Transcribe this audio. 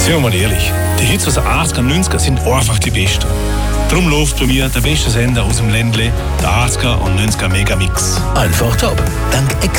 Sind wir mal ehrlich, die Hits aus den 80er und 90er sind einfach die besten. Darum läuft bei mir der beste Sender aus dem Ländle, der 80er und 90er Megamix. Einfach top. Dank